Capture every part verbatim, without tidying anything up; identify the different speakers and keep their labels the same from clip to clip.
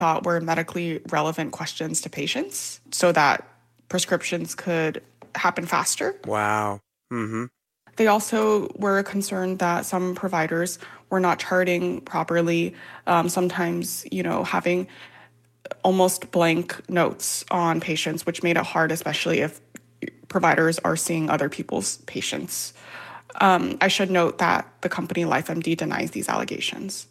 Speaker 1: thought were medically relevant questions to patients so that prescriptions could happen faster.
Speaker 2: Wow. Mm-hmm.
Speaker 1: They also were concerned that some providers were not charting properly, um, sometimes, you know, having almost blank notes on patients, which made it hard, especially if providers are seeing other people's patients. Um, I should note that the company LifeMD denies these allegations.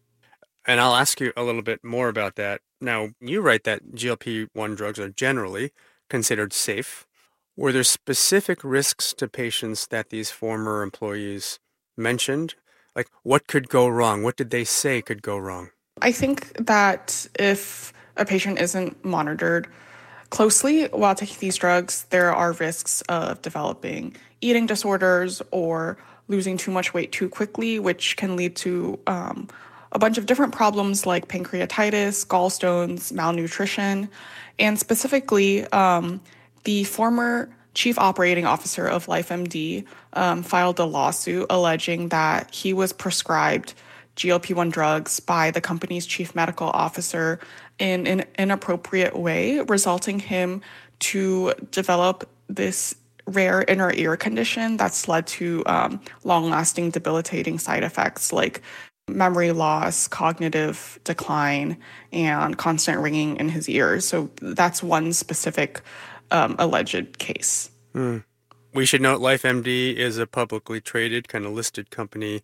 Speaker 2: And I'll ask you a little bit more about that. Now, you write that G L P one drugs are generally considered safe. Were there specific risks to patients that these former employees mentioned? Like, what could go wrong? What did they say could go wrong?
Speaker 1: I think that if a patient isn't monitored closely while taking these drugs, there are risks of developing eating disorders or losing too much weight too quickly, which can lead to um, a bunch of different problems like pancreatitis, gallstones, malnutrition, and specifically, um, the former chief operating officer of LifeMD um, filed a lawsuit alleging that he was prescribed G L P one drugs by the company's chief medical officer in an inappropriate way, resulting him to develop this rare inner ear condition that's led to um, long-lasting debilitating side effects like memory loss, cognitive decline, and constant ringing in his ears. So that's one specific um, alleged case.
Speaker 2: Mm. We should note LifeMD is a publicly traded, kind of listed company.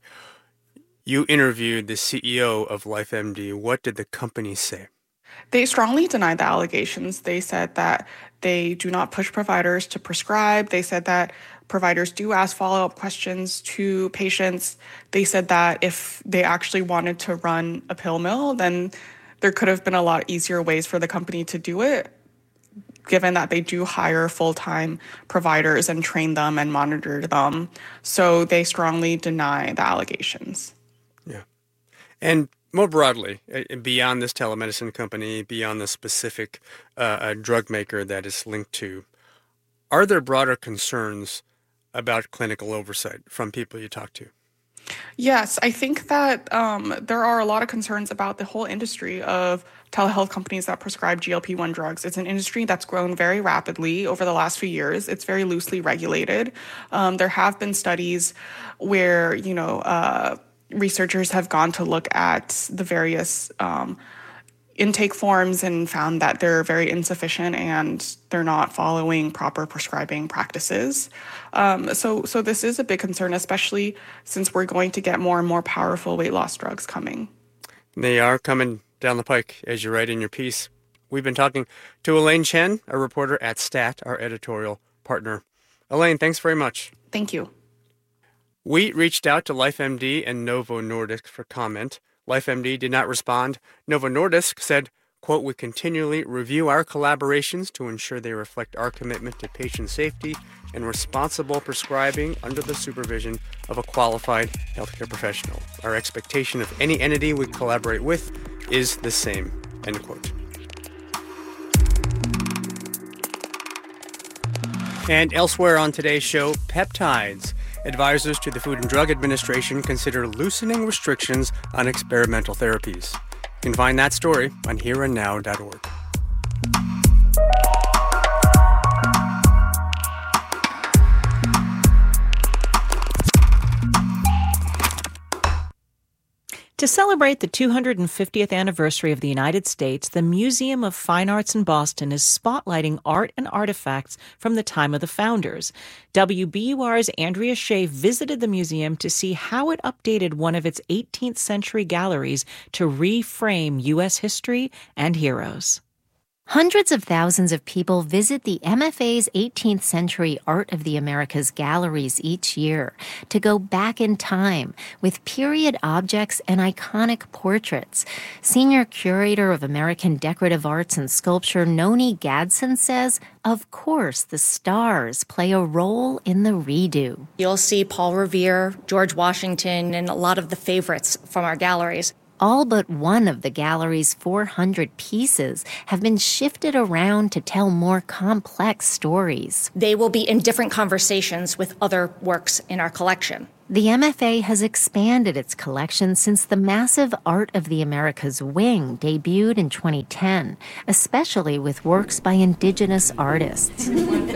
Speaker 2: You interviewed the C E O of LifeMD. What did the company say?
Speaker 1: They strongly denied the allegations. They said that they do not push providers to prescribe. They said that providers do ask follow-up questions to patients. They said that if they actually wanted to run a pill mill, then there could have been a lot easier ways for the company to do it, given that they do hire full-time providers and train them and monitor them. So they strongly deny the allegations.
Speaker 2: Yeah. And more broadly, beyond this telemedicine company, beyond the specific uh, uh, drug maker that is linked to, are there broader concerns about clinical oversight from people you talk to?
Speaker 1: Yes, I think that um, there are a lot of concerns about the whole industry of telehealth companies that prescribe G L P one drugs. It's an industry that's grown very rapidly over the last few years. It's very loosely regulated. Um, there have been studies where, you know, uh, researchers have gone to look at the various um, intake forms and found that they're very insufficient and they're not following proper prescribing practices. Um, so, so this is a big concern, especially since we're going to get more and more powerful weight loss drugs coming.
Speaker 2: They are coming down the pike, as you write in your piece. We've been talking to Elaine Chen, a reporter at Stat, our editorial partner. Elaine, thanks very much.
Speaker 1: Thank you.
Speaker 2: We reached out to LifeMD and Novo Nordisk for comment. LifeMD did not respond. Novo Nordisk said, quote, "We continually review our collaborations to ensure they reflect our commitment to patient safety and responsible prescribing under the supervision of a qualified healthcare professional. Our expectation of any entity we collaborate with is the same," end quote. And elsewhere on today's show, peptides. Advisors to the Food and Drug Administration consider loosening restrictions on experimental therapies. You can find that story on here and now dot org.
Speaker 3: To celebrate the two hundred fiftieth anniversary of the United States, the Museum of Fine Arts in Boston is spotlighting art and artifacts from the time of the founders. W B U R's Andrea Shea visited the museum to see how it updated one of its eighteenth century galleries to reframe U S history and heroes.
Speaker 4: Hundreds of thousands of people visit the M F A's eighteenth century Art of the Americas galleries each year to go back in time with period objects and iconic portraits. Senior Curator of American Decorative Arts and Sculpture Noni Gadsden says, of course, the stars play a role in the redo.
Speaker 5: You'll see Paul Revere, George Washington, and a lot of the favorites from our galleries.
Speaker 4: All but one of the gallery's four hundred pieces have been shifted around to tell more complex stories.
Speaker 5: They will be in different conversations with other works in our collection.
Speaker 4: The M F A has expanded its collection since the massive Art of the Americas wing debuted in twenty ten, especially with works by indigenous artists.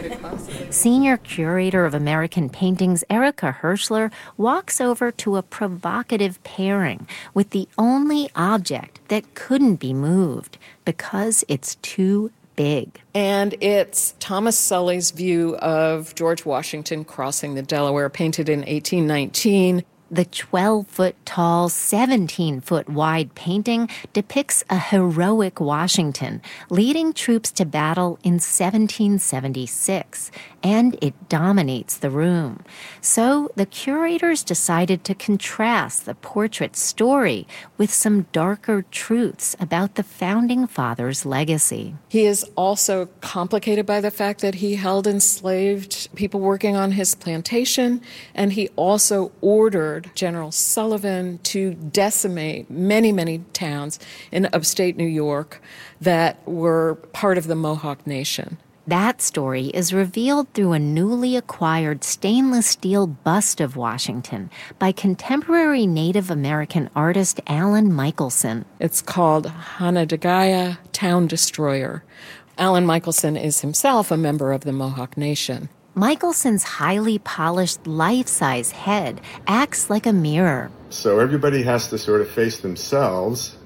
Speaker 4: Senior curator of American paintings Erica Hirschler walks over to a provocative pairing with the only object that couldn't be moved because it's too big.
Speaker 6: And it's Thomas Sully's view of George Washington crossing the Delaware, painted in eighteen nineteen.
Speaker 4: The twelve-foot-tall, seventeen-foot-wide painting depicts a heroic Washington leading troops to battle in seventeen seventy-six, and it dominates the room. So the curators decided to contrast the portrait's story with some darker truths about the Founding Fathers' legacy.
Speaker 6: He is also complicated by the fact that he held enslaved people working on his plantation, and he also ordered General Sullivan to decimate many, many towns in upstate New York that were part of the Mohawk Nation.
Speaker 4: That story is revealed through a newly acquired stainless steel bust of Washington by contemporary Native American artist Alan Michelson.
Speaker 6: It's called Hanadagaya, Town Destroyer. Alan Michelson is himself a member of the Mohawk Nation.
Speaker 4: Michelson's highly polished life-size head acts like a mirror.
Speaker 7: So everybody has to sort of face themselves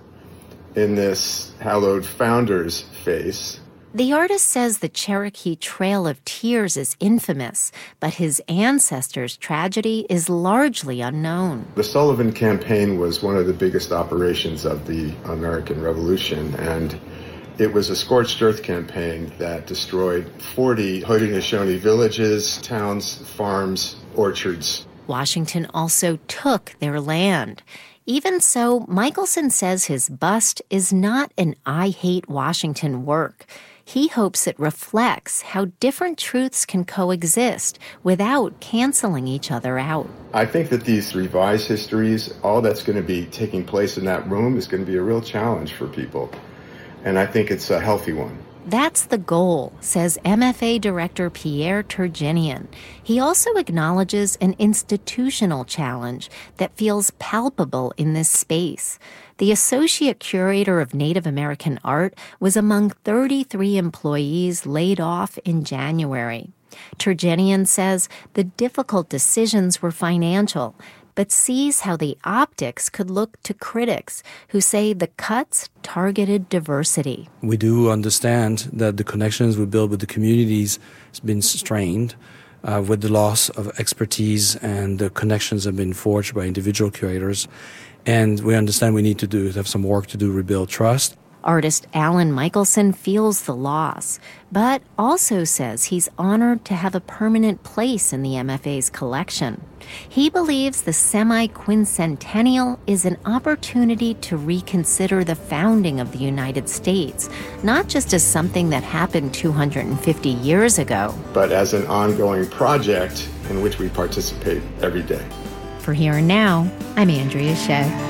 Speaker 7: in this hallowed founder's face.
Speaker 4: The artist says the Cherokee Trail of Tears is infamous, but his ancestors' tragedy is largely unknown.
Speaker 7: The Sullivan Campaign was one of the biggest operations of the American Revolution, and it was a scorched earth campaign that destroyed forty Haudenosaunee villages, towns, farms, orchards.
Speaker 4: Washington also took their land. Even so, Michelson says his bust is not an I Hate Washington work. He hopes it reflects how different truths can coexist without canceling each other out.
Speaker 7: I think that these revised histories, all that's going to be taking place in that room is going to be a real challenge for people. And I think it's a healthy one.
Speaker 4: That's the goal, says M F A Director Pierre Turgenean. He also acknowledges an institutional challenge that feels palpable in this space. The Associate Curator of Native American Art was among thirty-three employees laid off in January. Turgenean says the difficult decisions were financial, but sees how the optics could look to critics who say the cuts targeted diversity.
Speaker 8: We do understand that the connections we build with the communities has been strained uh, with the loss of expertise, and the connections have been forged by individual curators. And we understand we need to do have some work to do, rebuild trust.
Speaker 4: Artist Alan Michelson feels the loss, but also says he's honored to have a permanent place in the M F A's collection. He believes the semi-quincentennial is an opportunity to reconsider the founding of the United States, not just as something that happened two hundred fifty years ago,
Speaker 7: but as an ongoing project in which we participate every day.
Speaker 4: For Here and Now, I'm Andrea Shea.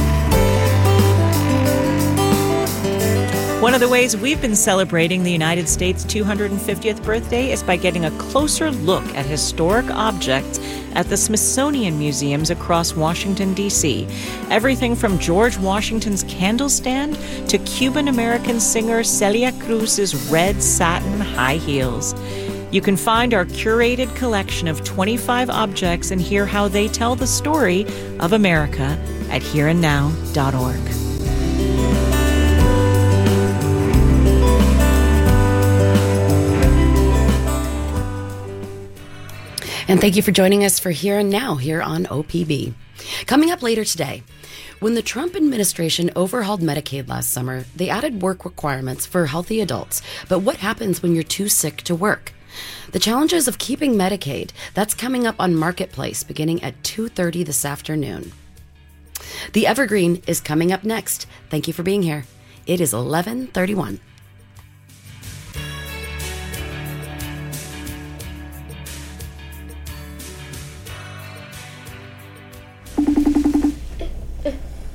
Speaker 3: One of the ways we've been celebrating the United States' two hundred fiftieth birthday is by getting a closer look at historic objects at the Smithsonian museums across Washington, D C Everything from George Washington's candle stand to Cuban-American singer Celia Cruz's red satin high heels. You can find our curated collection of twenty-five objects and hear how they tell the story of America at here and now dot org.
Speaker 9: And thank you for joining us for Here and Now here on O P B. Coming up later today, when the Trump administration overhauled Medicaid last summer, they added work requirements for healthy adults. But what happens when you're too sick to work? The challenges of keeping Medicaid, that's coming up on Marketplace beginning at two thirty this afternoon. The Evergreen is coming up next. Thank you for being here. It is eleven thirty-one.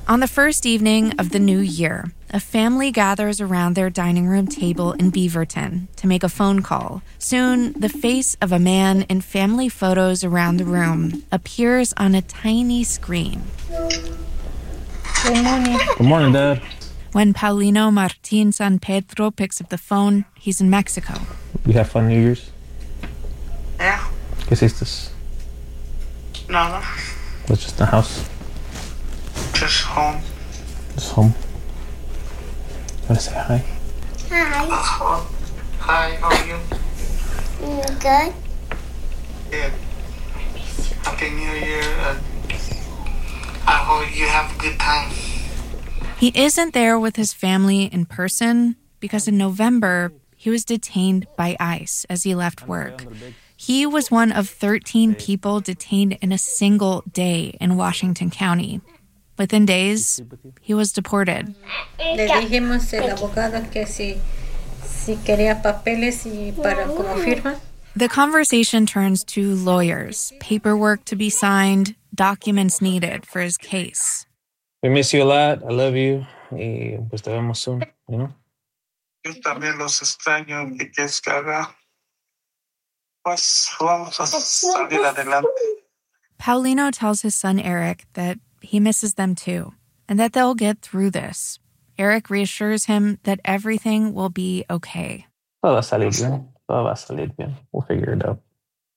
Speaker 10: On the first evening of the new year, a family gathers around their dining room table in Beaverton to make a phone call. Soon, the face of a man in family photos around the room appears on a tiny screen.
Speaker 11: Good morning. Good morning, Dad.
Speaker 10: When Paulino Martin San Pedro picks up the phone, he's in Mexico.
Speaker 11: We have fun New Year's.
Speaker 12: Yeah.
Speaker 11: ¿Qué hiciste?
Speaker 12: Nada.
Speaker 11: Was just the house.
Speaker 12: Just home.
Speaker 11: Just home. You want to say hi?
Speaker 12: Hi. Uh, hi, how are you?
Speaker 13: Mm, good.
Speaker 12: Yeah. Happy New Year. Uh, I hope you have a good time.
Speaker 10: He isn't there with his family in person because in November, he was detained by ICE as he left work. He was one of thirteen people detained in a single day in Washington County. Within days, he was deported.
Speaker 14: Le dijimos al abogado que si, si quería papeles y para como firma.
Speaker 10: The conversation turns to lawyers, paperwork to be signed, documents needed for his case.
Speaker 11: We miss you a lot. I love you. Y pues te vemos soon, you know?
Speaker 12: Yo también los extraño. ¿Qué quieres que haga? Pues vamos a salir adelante.
Speaker 10: Paulino tells his son Eric that he misses them too, and that they'll get through this. Eric reassures him that everything will be okay.
Speaker 11: Todo va a salir bien. Todo va a salir bien. We'll figure it out.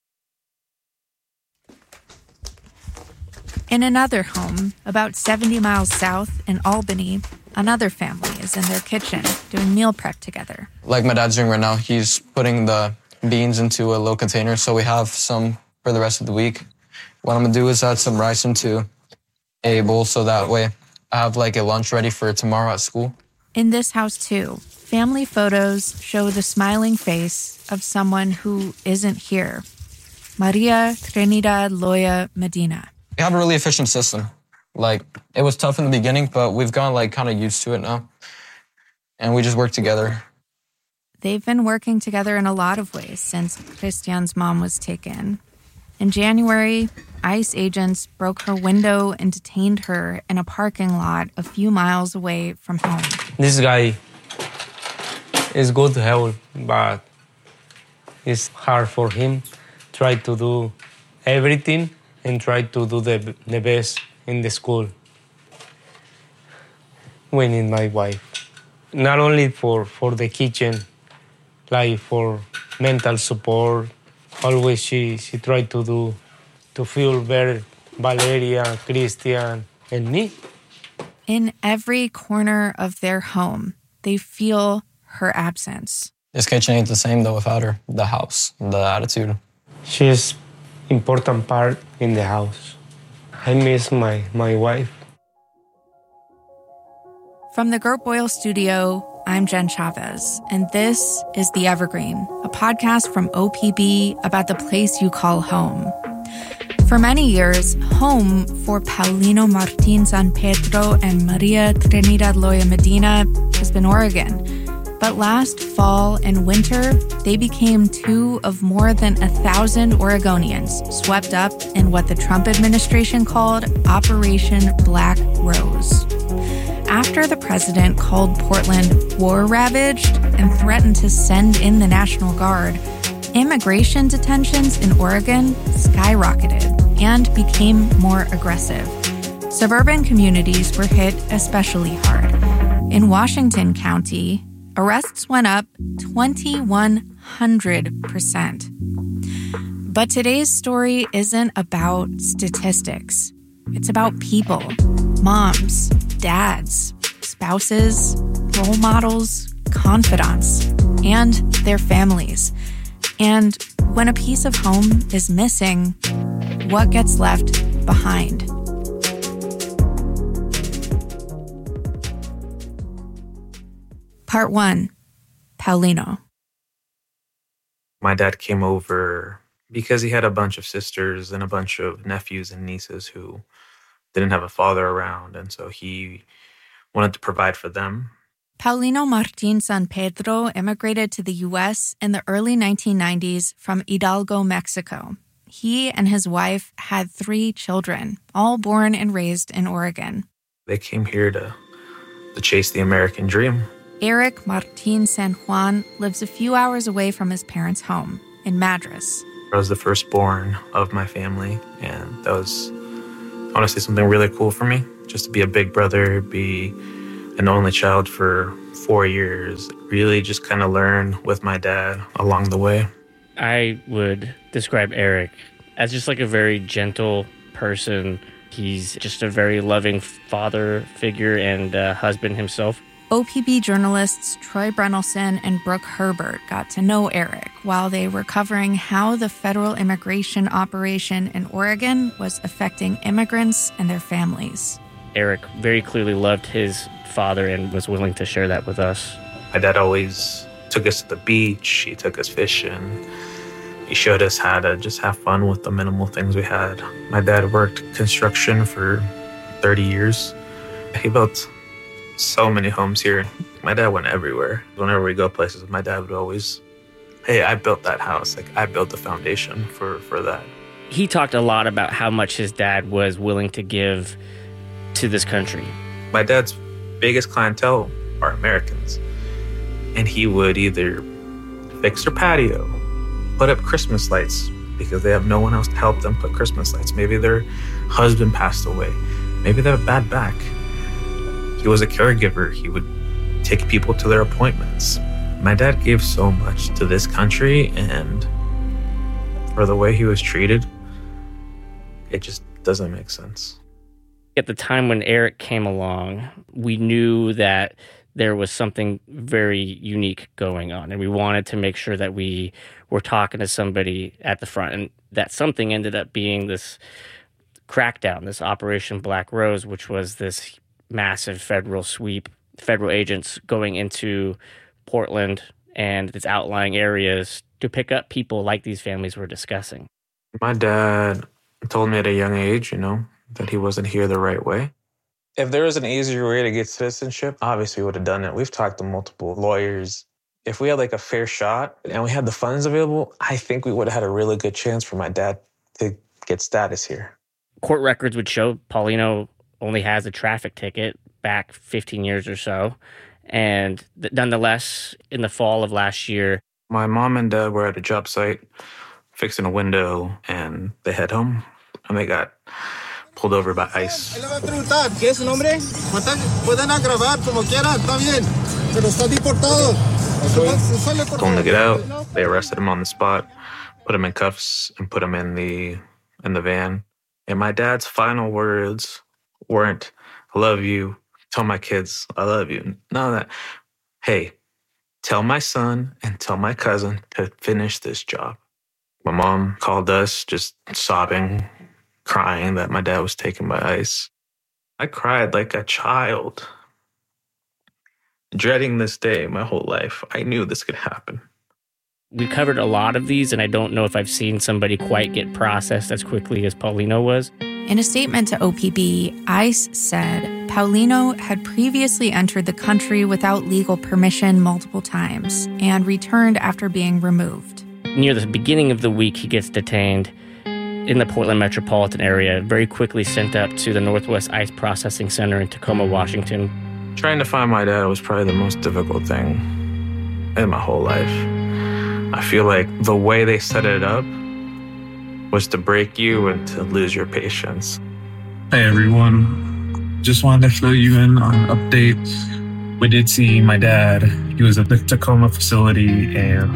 Speaker 10: In another home, about seventy miles south in Albany, another family is in their kitchen doing meal prep together.
Speaker 15: Like my dad's doing right now, he's putting the beans into a little container so we have some for the rest of the week. What I'm gonna do is add some rice into a bowl so that way I have like a lunch ready for tomorrow at school.
Speaker 10: In this house too, family photos show the smiling face of someone who isn't here. Maria Trinidad Loya Medina.
Speaker 15: We have a really efficient system. Like, it was tough in the beginning, but we've gotten like kind of used to it now. And we just work together.
Speaker 10: They've been working together in a lot of ways since Christian's mom was taken. In January, ICE agents broke her window and detained her in a parking lot a few miles away from home.
Speaker 16: This guy is good to help, but it's hard for him. Try to do everything and try to do the, the best in the school. We need my wife. Not only for, for the kitchen, like for mental support. Always she, she tried to do, to feel better, Valeria, Christian, and me.
Speaker 10: In every corner of their home, they feel her absence.
Speaker 15: This kitchen ain't the same though without her. The house, the attitude.
Speaker 16: She's important part in the house. I miss my, my wife.
Speaker 10: From the Gert Boyle studio, I'm Jen Chavez, and this is The Evergreen, a podcast from O P B about the place you call home. For many years, home for Paulino Martin San Pedro and Maria Trinidad Loya Medina has been Oregon. But last fall and winter, they became two of more than a thousand Oregonians swept up in what the Trump administration called Operation Black Rose. After the president called Portland war-ravaged and threatened to send in the National Guard, immigration detentions in Oregon skyrocketed and became more aggressive. Suburban communities were hit especially hard. In Washington County, arrests went up twenty-one hundred percent. But today's story isn't about statistics. It's about people, moms, dads, spouses, role models, confidants, and their families. And when a piece of home is missing, what gets left behind? Part one, Paulino.
Speaker 17: My dad came over because he had a bunch of sisters and a bunch of nephews and nieces who didn't have a father around, and so he wanted to provide for them.
Speaker 10: Paulino Martin San Pedro immigrated to the U S in the early nineteen nineties from Hidalgo, Mexico. He and his wife had three children, all born and raised in Oregon.
Speaker 17: They came here to, to chase the American dream.
Speaker 10: Eric Martin San Juan lives a few hours away from his parents' home in Madras.
Speaker 17: I was the firstborn of my family, and that was honestly something really cool for me, just to be a big brother, be an only child for four years, really just kind of learn with my dad along the way.
Speaker 18: I would describe Eric as just like a very gentle person. He's just a very loving father figure and uh, husband himself.
Speaker 10: O P B journalists Troy Brennelson and Brooke Herbert got to know Eric while they were covering how the federal immigration operation in Oregon was affecting immigrants and their families.
Speaker 18: Eric very clearly loved his father and was willing to share that with us.
Speaker 17: My dad always took us to the beach. He took us fishing. He showed us how to just have fun with the minimal things we had. My dad worked construction for thirty years. He built so many homes here. My dad went everywhere. Whenever we go places, my dad would always, hey, I built that house. Like, I built the foundation for, for that.
Speaker 18: He talked a lot about how much his dad was willing to give to this country.
Speaker 17: My dad's biggest clientele are Americans. And he would either fix their patio, put up Christmas lights because they have no one else to help them put Christmas lights. Maybe their husband passed away. Maybe they have a bad back. He was a caregiver. He would take people to their appointments. My dad gave so much to this country, and for the way he was treated, it just doesn't make sense.
Speaker 18: At the time when Eric came along, we knew that there was something very unique going on, and we wanted to make sure that we were talking to somebody at the front, and that something ended up being this crackdown, this Operation Black Rose, which was this massive federal sweep, federal agents going into Portland and its outlying areas to pick up people like these families were discussing.
Speaker 17: My dad told me at a young age, you know, that he wasn't here the right way. If there was an easier way to get citizenship, obviously we would have done it. We've talked to multiple lawyers. If we had like a fair shot and we had the funds available, I think we would have had a really good chance for my dad to get status here.
Speaker 18: Court records would show Paulino only has a traffic ticket back fifteen years or so. And th- nonetheless, in the fall of last year,
Speaker 17: my mom and dad were at a job site fixing a window, and they head home, and they got pulled over by ICE. Told him to get out. They arrested him on the spot, put him in cuffs, and put him in the in the van. And my dad's final words weren't, I love you, tell my kids I love you. None of that. Hey, tell my son and tell my cousin to finish this job. My mom called us just sobbing, crying that my dad was taken by ICE. I cried like a child. Dreading this day my whole life. I knew this could happen.
Speaker 18: We covered a lot of these, and I don't know if I've seen somebody quite get processed as quickly as Paulino was.
Speaker 10: In a statement to O P B, ICE said Paulino had previously entered the country without legal permission multiple times and returned after being removed.
Speaker 18: Near the beginning of the week, he gets detained in the Portland metropolitan area, very quickly sent up to the Northwest ICE Processing Center in Tacoma, Washington.
Speaker 17: Trying to find my dad was probably the most difficult thing in my whole life. I feel like the way they set it up was to break you and to lose your patience.
Speaker 12: Hey everyone, just wanted to fill you in on an update. We did see my dad. He was at the Tacoma facility and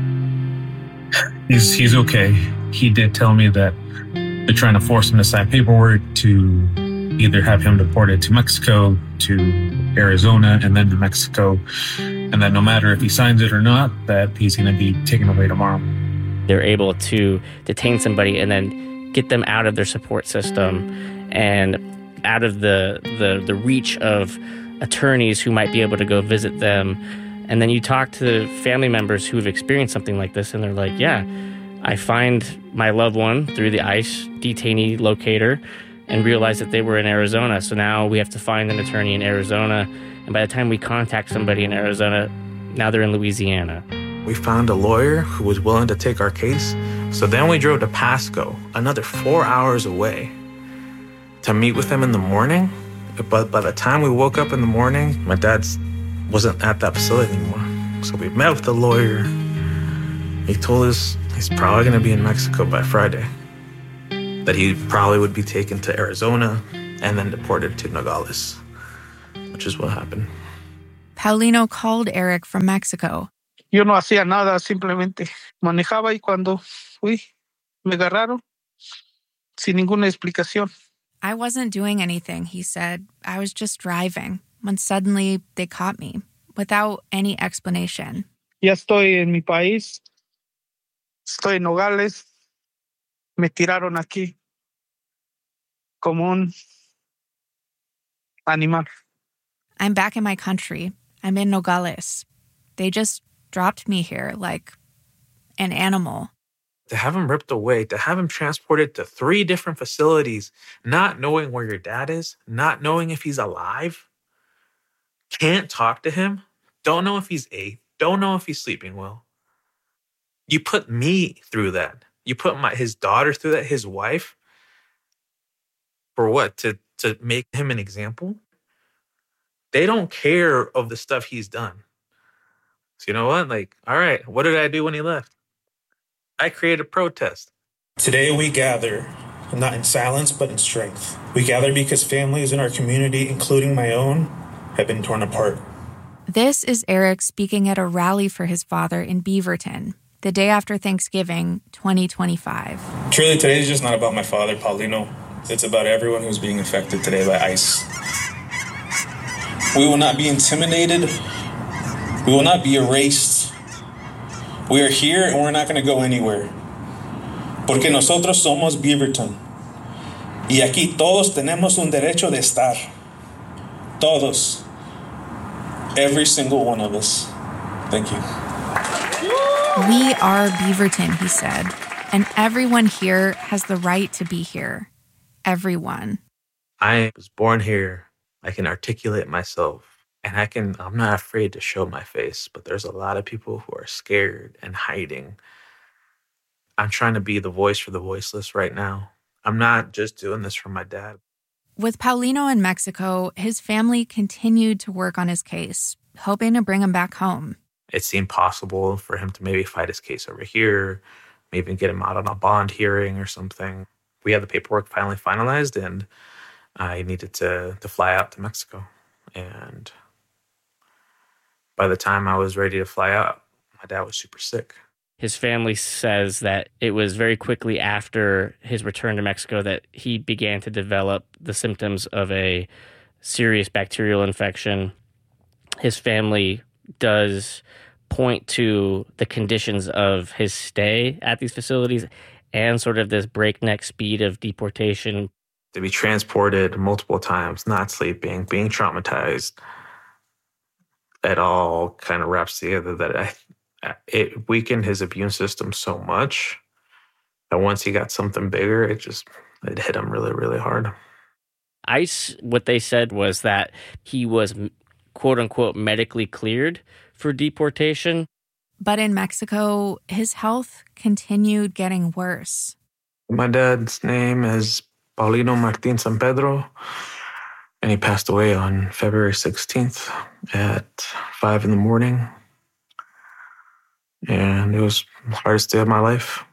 Speaker 12: he's he's okay. He did tell me that they're trying to force him to sign paperwork to either have him deported to Mexico, to Arizona, and then to Mexico. And that no matter if he signs it or not, that he's going to be taken away tomorrow.
Speaker 18: They're able to detain somebody and then get them out of their support system and out of the, the, the reach of attorneys who might be able to go visit them. And then you talk to family members who have experienced something like this, and they're like, yeah, I find my loved one through the ICE detainee locator and realize that they were in Arizona. So now we have to find an attorney in Arizona. And by the time we contact somebody in Arizona, now they're in Louisiana.
Speaker 17: We found a lawyer who was willing to take our case. So then we drove to Pasco, another four hours away, to meet with him in the morning But by the time we woke up in the morning, my dad wasn't at that facility anymore. So we met with the lawyer. He told us he's probably going to be in Mexico by Friday, that he probably would be taken to Arizona and then deported to Nogales, which is what happened.
Speaker 10: Paulino called Eric from Mexico.
Speaker 19: Yo no hacía nada, simplemente manejaba y cuando fui, me agarraron sin ninguna explicación.
Speaker 10: I wasn't doing anything, he said. I was just driving when suddenly they caught me without any explanation.
Speaker 19: Ya estoy en mi país. Estoy en Nogales. Me tiraron aquí como un animal.
Speaker 10: I'm back in my country. I'm in Nogales. They just dropped me here like an animal.
Speaker 17: To have him ripped away, to have him transported to three different facilities, not knowing where your dad is, not knowing if he's alive, can't talk to him, don't know if he's ate, don't know if he's sleeping well. You put me through that. You put my his daughter through that, his wife. For what? To, to make him an example? They don't care of the stuff he's done. So you know what? Like, all right, what did I do when he left? I created a protest.
Speaker 20: Today we gather, not in silence, but in strength. We gather because families in our community, including my own, have been torn apart.
Speaker 10: This is Eric speaking at a rally for his father in Beaverton, the day after Thanksgiving, twenty twenty-five.
Speaker 20: Truly, today is just not about my father, Paulino. It's about everyone who's being affected today by ICE. We will not be intimidated. We will not be erased. We are here and we're not going to go anywhere. Porque nosotros somos Beaverton. Y aquí todos tenemos un derecho de estar. Todos. Every single one of us. Thank you.
Speaker 10: We are Beaverton, he said. And everyone here has the right to be here. Everyone.
Speaker 17: I was born here. I can articulate myself. And I can, I'm not afraid to show my face, but there's a lot of people who are scared and hiding. I'm trying to be the voice for the voiceless right now. I'm not just doing this for my dad.
Speaker 10: With Paulino in Mexico, his family continued to work on his case, hoping to bring him back home.
Speaker 17: It seemed possible for him to maybe fight his case over here, maybe get him out on a bond hearing or something. We had the paperwork finally finalized, and I needed to, to fly out to Mexico. And by the time I was ready to fly out, my dad was super sick.
Speaker 18: His family says that it was very quickly after his return to Mexico that he began to develop the symptoms of a serious bacterial infection. His family does point to the conditions of his stay at these facilities and sort of this breakneck speed of deportation.
Speaker 17: To be transported multiple times, not sleeping, being traumatized, it all kind of wraps together that I, it weakened his immune system so much that once he got something bigger, it just it hit him really, really hard.
Speaker 18: ICE, what they said was that he was, quote unquote, medically cleared for deportation.
Speaker 10: But in Mexico, his health continued getting worse.
Speaker 17: My dad's name is Paulino Martin San Pedro, and he passed away on February sixteenth at five in the morning. And it was the hardest day of my life.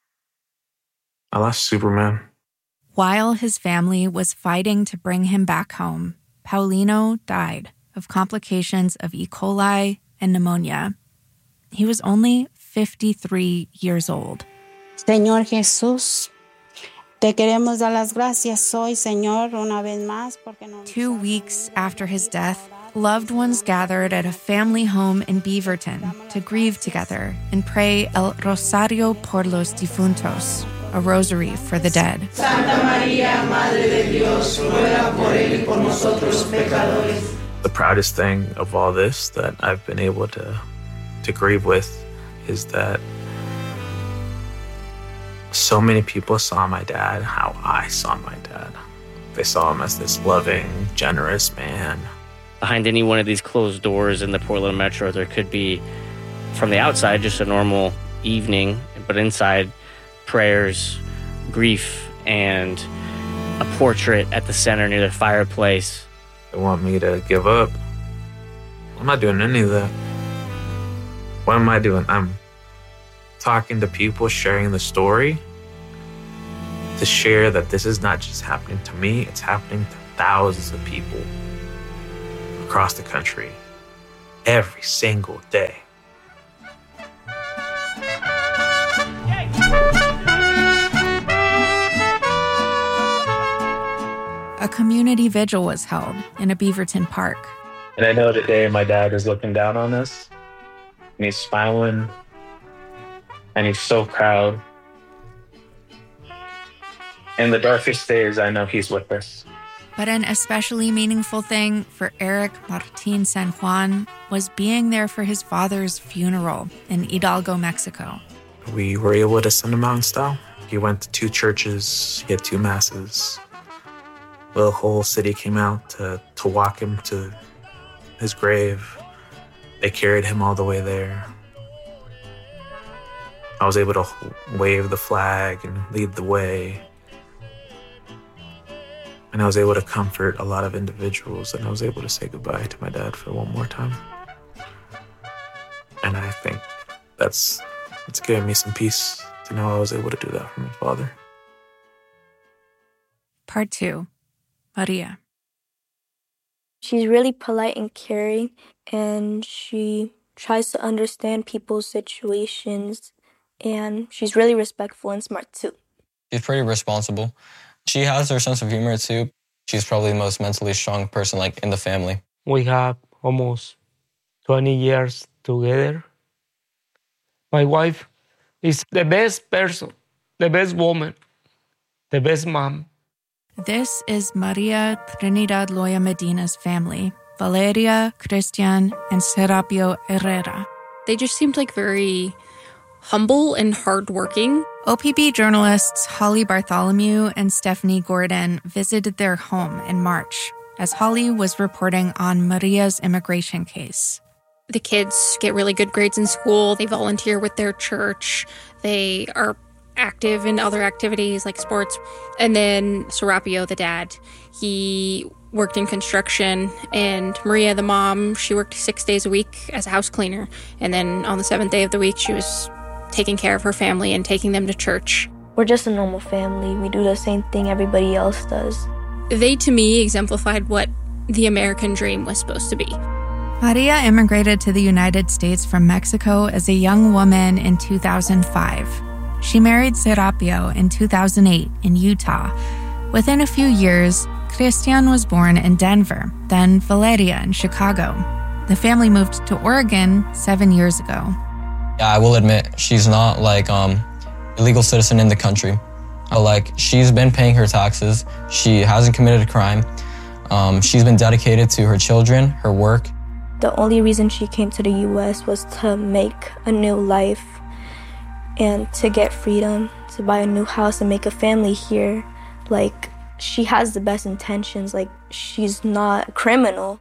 Speaker 17: I lost Superman.
Speaker 10: While his family was fighting to bring him back home, Paulino died of complications of E. coli and pneumonia. He was only fifty-three years old.
Speaker 21: Señor Jesús, te queremos dar las gracias hoy, Señor, una vez más. Porque no...
Speaker 10: Two weeks after his death, loved ones gathered at a family home in Beaverton to grieve together and pray El Rosario por los Difuntos, a rosary for the dead.
Speaker 21: Santa María, Madre de Dios, ruega por él y por nosotros pecadores.
Speaker 17: The proudest thing of all this that I've been able to, to grieve with is that so many people saw my dad how I saw my dad. They saw him as this loving, generous man.
Speaker 18: Behind any one of these closed doors in the Portland Metro, there could be, from the outside, just a normal evening, but inside, prayers, grief, and a portrait at the center near the fireplace
Speaker 17: They want me to give up. I'm not doing any of that. What am I doing? I'm talking to people, sharing the story, to share that this is not just happening to me, it's happening to thousands of people across the country every single day.
Speaker 10: A community vigil was held in a Beaverton park.
Speaker 11: And I know today my dad is looking down on us, and he's smiling, and he's so proud. In the darkest days, I know he's with us.
Speaker 10: But an especially meaningful thing for Eric Martin San Juan was being there for his father's funeral in Hidalgo, Mexico.
Speaker 17: We were able to send him out in style. He went to two churches, he had two masses. The whole city came out to, to walk him to his grave. They carried him all the way there. I was able to wave the flag and lead the way. And I was able to comfort a lot of individuals, and I was able to say goodbye to my dad for one more time. And I think that's it's given me some peace to know I was able to do that for my father.
Speaker 10: Part two, Maria.
Speaker 1: She's really polite and caring, and she tries to understand people's situations, and she's really respectful and smart too.
Speaker 15: She's pretty responsible. She has her sense of humor too. She's probably the most mentally strong person like in the family.
Speaker 16: We have almost twenty years together. My wife is the best person, the best woman, the best mom.
Speaker 10: This is Maria Trinidad Loya Medina's family, Valeria, Christian, and Serapio Herrera.
Speaker 22: They just seemed like very humble and hardworking.
Speaker 10: O P B journalists Holly Bartholomew and Stephanie Gordon visited their home in March as Holly was reporting on Maria's immigration case.
Speaker 22: The kids get really good grades in school. They volunteer with their church. They are active in other activities like sports. And then Serapio, the dad, he worked in construction. And Maria, the mom, she worked six days a week as a house cleaner. And then on the seventh day of the week, she was taking care of her family and taking them to church.
Speaker 1: We're just a normal family. We do the same thing everybody else does.
Speaker 22: They, to me, exemplified what the American dream was supposed to be.
Speaker 10: Maria immigrated to the United States from Mexico as a young woman in two thousand five. She married Serapio in two thousand eight in Utah. Within a few years, Christian was born in Denver, then Valeria in Chicago. The family moved to Oregon seven years ago.
Speaker 15: Yeah, I will admit, she's not like um a legal citizen in the country. But, like, she's been paying her taxes. She hasn't committed a crime. Um, she's been dedicated to her children, her work.
Speaker 1: The only reason she came to the U S was to make a new life and to get freedom, to buy a new house and make a family here. Like, she has the best intentions. Like, she's not a criminal.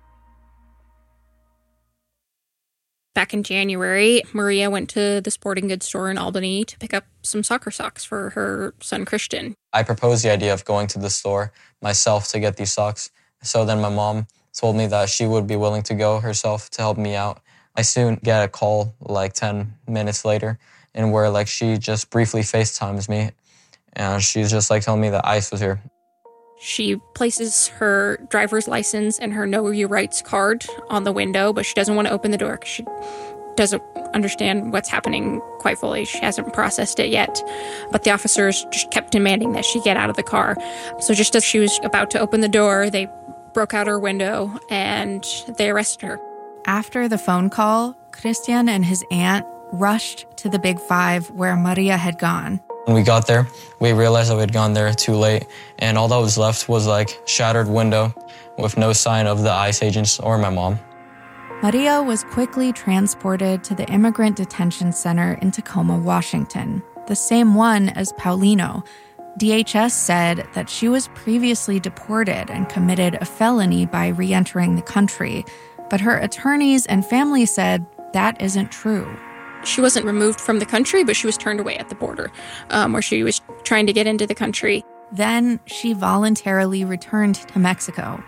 Speaker 22: Back in January, Maria went to the sporting goods store in Albany to pick up some soccer socks for her son, Christian.
Speaker 15: I proposed the idea of going to the store myself to get these socks. So then my mom told me that she would be willing to go herself to help me out. I soon get a call like ten minutes later, and where like she just briefly FaceTimes me, and she's just like telling me that ICE was here.
Speaker 22: She places her driver's license and her Know Your Rights card on the window, but she doesn't want to open the door because she doesn't understand what's happening quite fully. She hasn't processed it yet. But the officers just kept demanding that she get out of the car. So just as she was about to open the door, they broke out her window and they arrested her.
Speaker 10: After the phone call, Christian and his aunt rushed to the Big Five where Maria had gone.
Speaker 15: When we got there, we realized that we had gone there too late, and all that was left was like shattered window with no sign of the ICE agents or my mom.
Speaker 10: Maria was quickly transported to the Immigrant Detention Center in Tacoma, Washington, the same one as Paulino. D H S said that she was previously deported and committed a felony by re-entering the country, but her attorneys and family said that isn't true.
Speaker 22: She wasn't removed from the country, but she was turned away at the border, um, where she was trying to get into the country.
Speaker 10: Then she voluntarily returned to Mexico.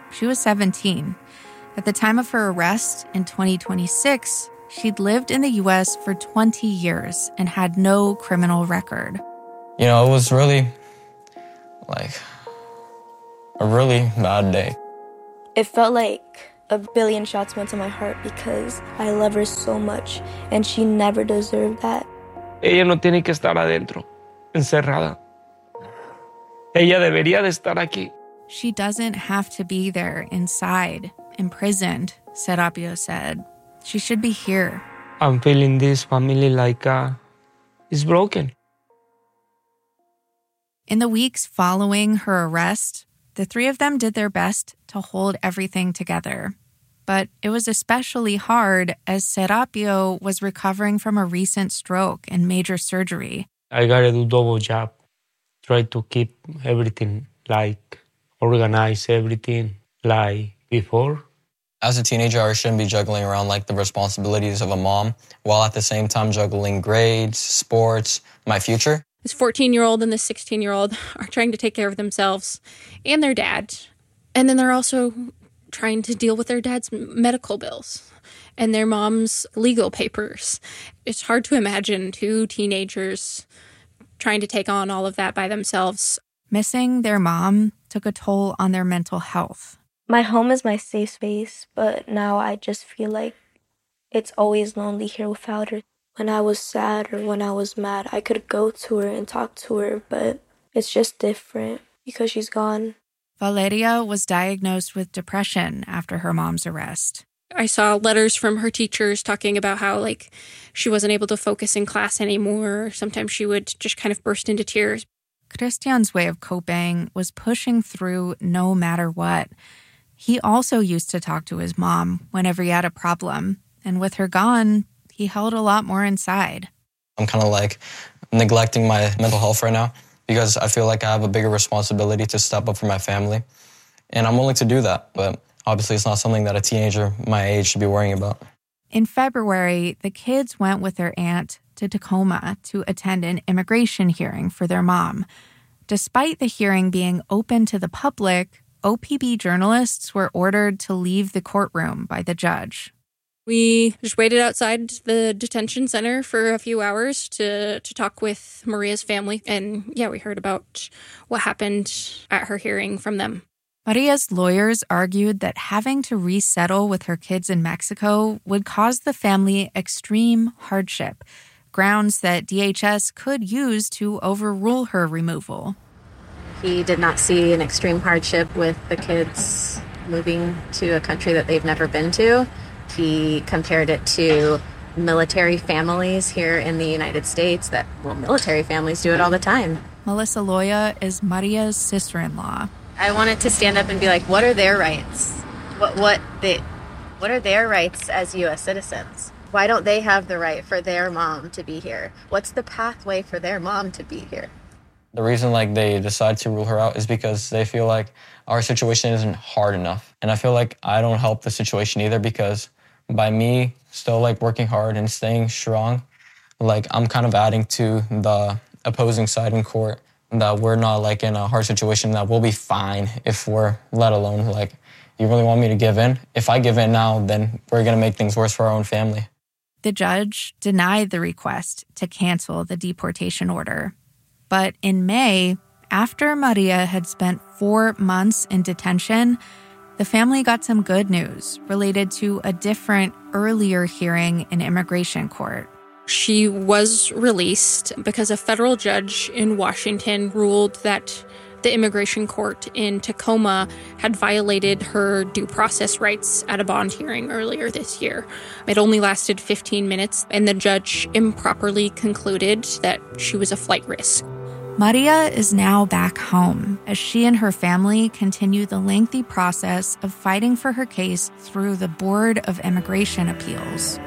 Speaker 10: she was seventeen. At the time of her arrest in twenty twenty-six, she'd lived in the U S for twenty years and had no criminal record.
Speaker 15: You know, it was really, like, a really bad day.
Speaker 1: It felt like a billion shots went to my heart because I love her so much and she never deserved that.
Speaker 16: Ella no tiene que estar adentro, encerrada. Ella debería de estar aquí.
Speaker 10: She doesn't have to be there inside, imprisoned, Serapio said. She should be here.
Speaker 16: I'm feeling this family like uh, it's broken.
Speaker 10: In the weeks following her arrest, the three of them did their best to hold everything together. But it was especially hard as Serapio was recovering from a recent stroke and major surgery.
Speaker 16: I gotta do double job. Try to keep everything like organize everything like before.
Speaker 15: As a teenager, I shouldn't be juggling around like the responsibilities of a mom while at the same time juggling grades, sports, my future.
Speaker 22: This fourteen-year-old and this sixteen-year-old are trying to take care of themselves and their dad. And then they're also trying to deal with their dad's medical bills and their mom's legal papers. It's hard to imagine two teenagers trying to take on all of that by themselves.
Speaker 10: Missing their mom took a toll on their mental health.
Speaker 1: My home is my safe space, but now I just feel like it's always lonely here without her. When I was sad or when I was mad, I could go to her and talk to her, but it's just different because she's gone.
Speaker 10: Valeria was diagnosed with depression after her mom's arrest.
Speaker 22: I saw letters from her teachers talking about how, like, she wasn't able to focus in class anymore. Sometimes she would just kind of burst into tears.
Speaker 10: Christian's way of coping was pushing through no matter what. He also used to talk to his mom whenever he had a problem, and with her gone, he held a lot more inside.
Speaker 15: I'm kind of like neglecting my mental health right now because I feel like I have a bigger responsibility to step up for my family. And I'm willing to do that, but obviously it's not something that a teenager my age should be worrying about.
Speaker 10: In February, the kids went with their aunt to Tacoma to attend an immigration hearing for their mom. Despite the hearing being open to the public, O P B journalists were ordered to leave the courtroom by the judge.
Speaker 22: We just waited outside the detention center for a few hours to, to talk with Maria's family. And yeah, we heard about what happened at her hearing from them.
Speaker 10: Maria's lawyers argued that having to resettle with her kids in Mexico would cause the family extreme hardship, grounds that D H S could use to overrule her removal.
Speaker 2: He did not see an extreme hardship with the kids moving to a country that they've never been to. He compared it to military families here in the United States that, well, military families do it all the time.
Speaker 10: Melissa Loya is Maria's sister-in-law.
Speaker 2: I wanted to stand up and be like, what are their rights? What what they, what are their rights as U S citizens? Why don't they have the right for their mom to be here? What's the pathway for their mom to be here?
Speaker 15: The reason like they decide to rule her out is because they feel like our situation isn't hard enough. And I feel like I don't help the situation either because by me still like working hard and staying strong, like I'm kind of adding to the opposing side in court that we're not like in a hard situation, that we'll be fine if we're let alone. Like, you really want me to give in? If I give in now, then we're going to make things worse for our own family.
Speaker 10: The judge denied the request to cancel the deportation order. But in May, after Maria had spent four months in detention, the family got some good news related to a different, earlier hearing in immigration court.
Speaker 22: She was released because a federal judge in Washington ruled that the immigration court in Tacoma had violated her due process rights at a bond hearing earlier this year. It only lasted fifteen minutes, and the judge improperly concluded that she was a flight risk.
Speaker 10: Maria is now back home as she and her family continue the lengthy process of fighting for her case through the Board of Immigration Appeals.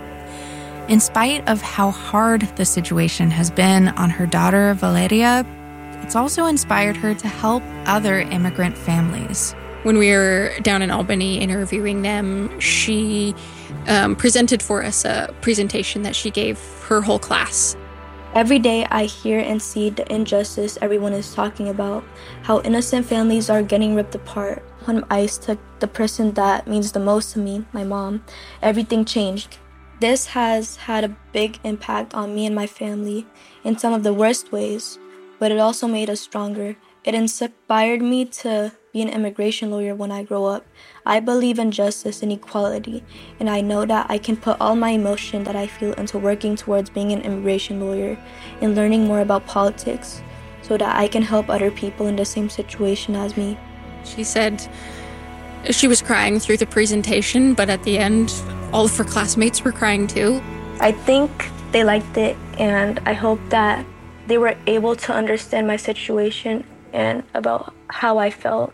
Speaker 10: In spite of how hard the situation has been on her daughter, Valeria, it's also inspired her to help other immigrant families.
Speaker 22: When we were down in Albany interviewing them, she um, presented for us a presentation that she gave her whole class.
Speaker 1: Every day I hear and see the injustice everyone is talking about, how innocent families are getting ripped apart, when ICE took the person that means the most to me, my mom, everything changed. This has had a big impact on me and my family in some of the worst ways, but it also made us stronger. It inspired me to be an immigration lawyer when I grow up. I believe in justice and equality, and I know that I can put all my emotion that I feel into working towards being an immigration lawyer and learning more about politics so that I can help other people in the same situation as me.
Speaker 22: She said she was crying through the presentation, but at the end, all of her classmates were crying too.
Speaker 1: I think they liked it, and I hope that they were able to understand my situation and about how I felt.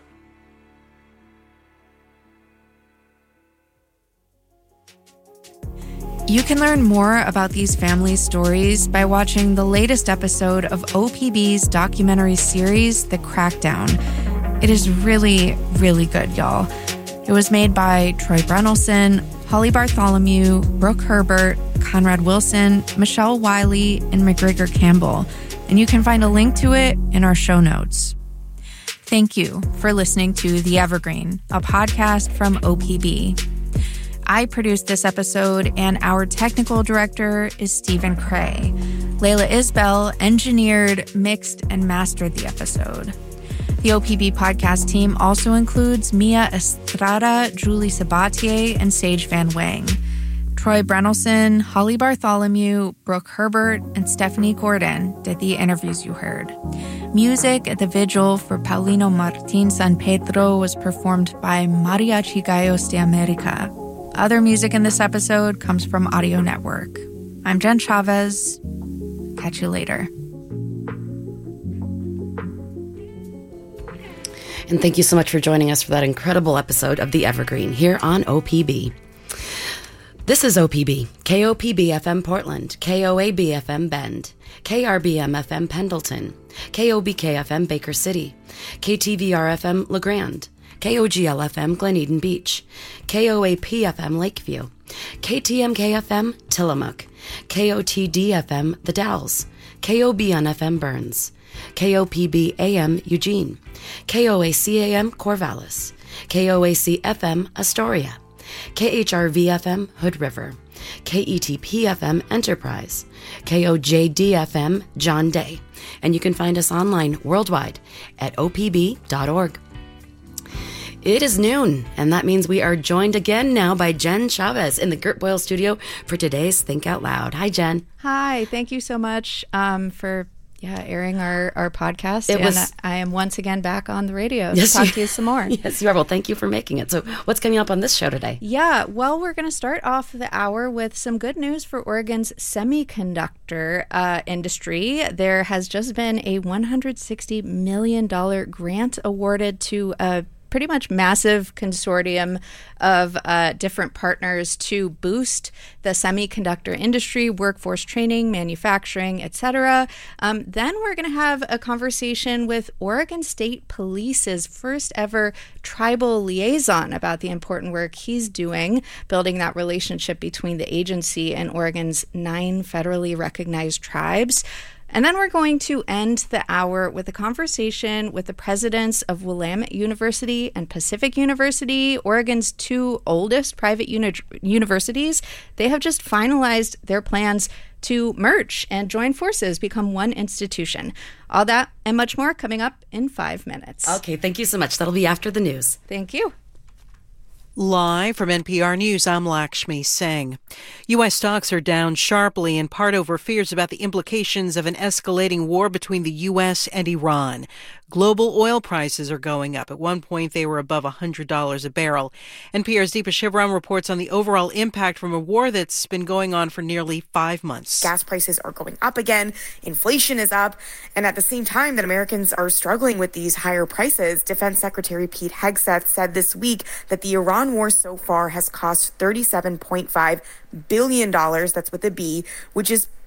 Speaker 10: You can learn more about these family stories by watching the latest episode of O P B's documentary series, The Crackdown. It is really, really good, y'all. It was made by Troy Brennelson, Holly Bartholomew, Brooke Herbert, Conrad Wilson, Michelle Wiley, and McGregor Campbell. And you can find a link to it in our show notes. Thank you for listening to The Evergreen, a podcast from O P B. I produced this episode, and our technical director is Stephen Cray. Layla Isbell engineered, mixed, and mastered the episode. The O P B podcast team also includes Mia Estrada, Julie Sabatier, and Sage Van Wang. Troy Brennelson, Holly Bartholomew, Brooke Herbert, and Stephanie Gordon did the interviews you heard. Music at the vigil for Paulino Martin San Pedro was performed by Mariachi Gallos de America. Other music in this episode comes from Audio Network. I'm Jen Chavez. Catch you later.
Speaker 9: And thank you so much for joining us for that incredible episode of The Evergreen here on O P B. This is O P B, K O P B F M Portland, K O A B F M Bend, K R B M F M Pendleton, K O B K F M Baker City, K T V R F M La Grande, K O G L F M Glen Eden Beach, K O A P F M Lakeview, K T M K F M Tillamook, K O T D F M The Dalles, K O B N F M Burns, K O P B A M Eugene, K O A C A M Corvallis, K O A C F M Astoria, K H R V F M Hood River, K E T P F M Enterprise, K O J D F M John Day, and you can find us online worldwide at O P B dot org. It is noon, and that means we are joined again now by Jen Chavez in the Gert Boyle studio for today's Think Out Loud. Hi, Jen.
Speaker 5: Hi, thank you so much um, for yeah airing our, our podcast.
Speaker 9: It
Speaker 5: and
Speaker 9: was,
Speaker 5: I am once again back on the radio
Speaker 9: yes,
Speaker 5: to talk to you some more.
Speaker 9: Yes, you are. Well, thank you for making it. So what's coming up on this show today?
Speaker 5: Yeah, well, we're going to start off the hour with some good news for Oregon's semiconductor uh, industry. There has just been a one hundred sixty million dollars grant awarded to a pretty much massive consortium of uh, different partners to boost the semiconductor industry, workforce training, manufacturing, et cetera. Um, then we're going to have a conversation with Oregon State Police's first ever tribal liaison about the important work he's doing, building that relationship between the agency and Oregon's nine federally recognized tribes. And then we're going to end the hour with a conversation with the presidents of Willamette University and Pacific University, Oregon's two oldest private uni- universities. They have just finalized their plans to merge and join forces, become one institution. All that and much more coming up in five minutes.
Speaker 9: Okay, thank you so much. That'll be after the news.
Speaker 5: Thank you.
Speaker 3: Live from N P R News, I'm Lakshmi Singh. U S stocks are down sharply, in part over fears about the implications of an escalating war between the U S and Iran. Global oil prices are going up. At one point, they were above one hundred dollars a barrel. N P R's Deepa Shivram reports on the overall impact from a war that's been going on for nearly five months.
Speaker 6: Gas prices are going up again. Inflation is up. And at the same time that Americans are struggling with these higher prices, Defense Secretary Pete Hegseth said this week that the Iran war so far has cost thirty-seven point five billion dollars. That's with a B, which is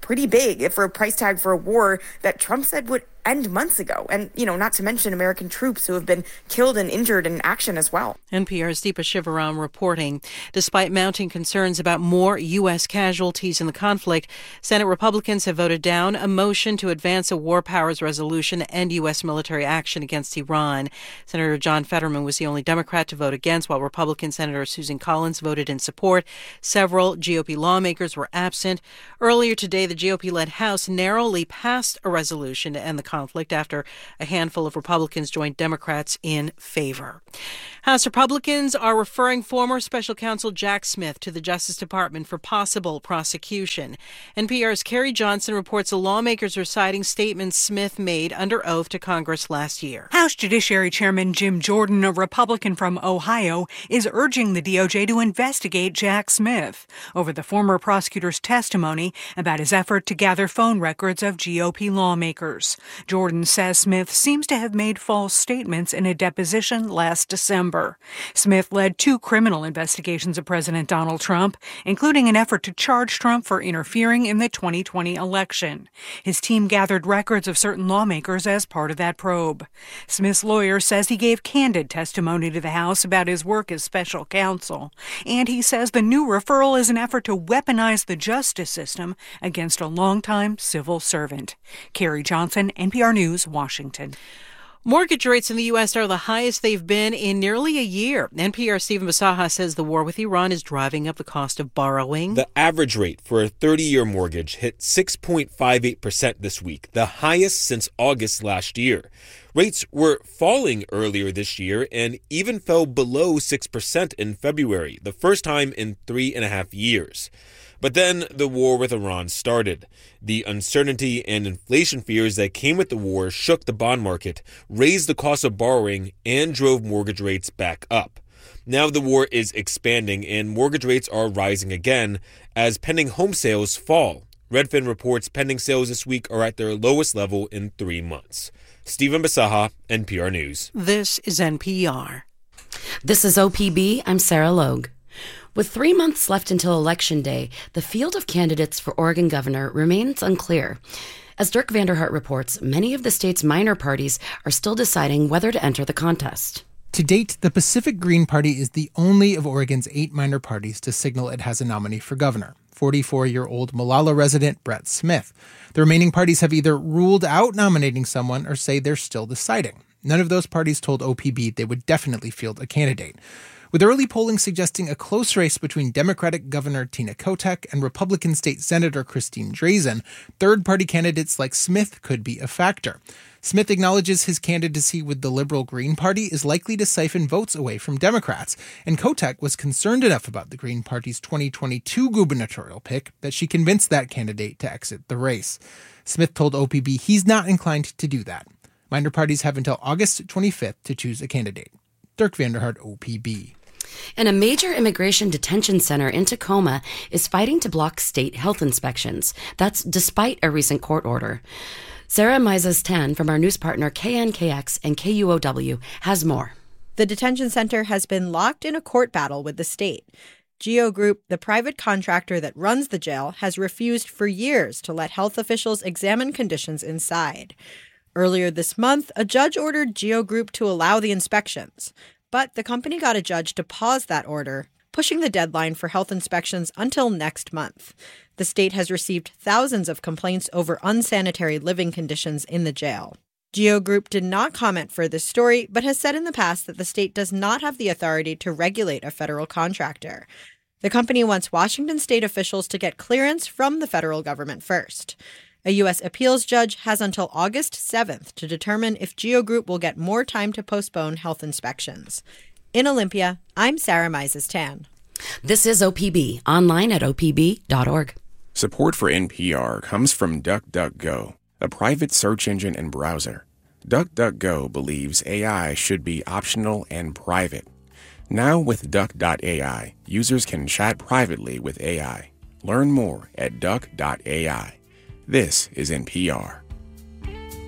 Speaker 6: pretty big for a price tag for a war that Trump said would end months ago. And, you know, not to mention American troops who have been killed and injured in action as well.
Speaker 7: N P R's Deepa Shivaram reporting. Despite mounting concerns about more U S casualties in the conflict, Senate Republicans have voted down a motion to advance a war powers resolution to end U S military action against Iran. Senator John Fetterman was the only Democrat to vote against, while Republican Senator Susan Collins voted in support. Several G O P lawmakers were absent. Earlier today, the G O P-led House narrowly passed a resolution to end the conflict after a handful of Republicans joined Democrats in favor. House Republicans are referring former special counsel Jack Smith to the Justice Department for possible prosecution. N P R's Carrie Johnson reports the lawmakers are citing statements Smith made under oath to Congress last year.
Speaker 8: House Judiciary Chairman Jim Jordan, a Republican from Ohio, is urging the D O J to investigate Jack Smith over the former prosecutor's testimony about his effort to gather phone records of G O P lawmakers. Jordan says Smith seems to have made false statements in a deposition last December. Smith led two criminal investigations of President Donald Trump, including an effort to charge Trump for interfering in the twenty twenty election. His team gathered records of certain lawmakers as part of that probe. Smith's lawyer says he gave candid testimony to the House about his work as special counsel, and he says the new referral is an effort to weaponize the justice system against a longtime civil servant. Carrie Johnson, N P R News, Washington.
Speaker 7: Mortgage rates in the U S are the highest they've been in nearly a year. N P R's Stephen Basaha says the war with Iran is driving up the cost of borrowing.
Speaker 23: The average rate for a thirty-year mortgage hit six point five eight percent this week, the highest since August last year. Rates were falling earlier this year and even fell below six percent in February, the first time in three and a half years. But then the war with Iran started. The uncertainty and inflation fears that came with the war shook the bond market, raised the cost of borrowing, and drove mortgage rates back up. Now the war is expanding and mortgage rates are rising again as pending home sales fall. Redfin reports pending sales this week are at their lowest level in three months. Stephen Basaha, N P R News.
Speaker 7: This is N P R.
Speaker 9: This is O P B. I'm Sarah Logue. With three months left until Election Day, the field of candidates for Oregon governor remains unclear. As Dirk Vanderhart reports, many of the state's minor parties are still deciding whether to enter the contest.
Speaker 24: To date, the Pacific Green Party is the only of Oregon's eight minor parties to signal it has a nominee for governor, forty-four-year-old Molalla resident Brett Smith. The remaining parties have either ruled out nominating someone or say they're still deciding. None of those parties told O P B they would definitely field a candidate. With early polling suggesting a close race between Democratic Governor Tina Kotek and Republican State Senator Christine Drazan, third-party candidates like Smith could be a factor. Smith acknowledges his candidacy with the Liberal Green Party is likely to siphon votes away from Democrats, and Kotek was concerned enough about the Green Party's twenty twenty-two gubernatorial pick that she convinced that candidate to exit the race. Smith told O P B he's not inclined to do that. Minor parties have until August twenty-fifth to choose a candidate. Dirk Vanderhart, O P B.
Speaker 9: And a major immigration detention center in Tacoma is fighting to block state health inspections. That's despite a recent court order. Sarah Meisels-Tan from our news partner K N K X and K U O W has more.
Speaker 25: The detention center has been locked in a court battle with the state. Geo Group, the private contractor that runs the jail, has refused for years to let health officials examine conditions inside. Earlier this month, a judge ordered Geo Group to allow the inspections. But the company got a judge to pause that order, pushing the deadline for health inspections until next month. The state has received thousands of complaints over unsanitary living conditions in the jail. Geo Group did not comment for this story, but has said in the past that the state does not have the authority to regulate a federal contractor. The company wants Washington state officials to get clearance from the federal government first. A U S appeals judge has until August seventh to determine if Geo Group will get more time to postpone health inspections. In Olympia, I'm Sarah Meisels-Tan.
Speaker 9: This is O P B, online at O P B dot org.
Speaker 26: Support for N P R comes from DuckDuckGo, a private search engine and browser. DuckDuckGo believes A I should be optional and private. Now with Duck dot A I, users can chat privately with A I. Learn more at Duck dot A I. This is N P R.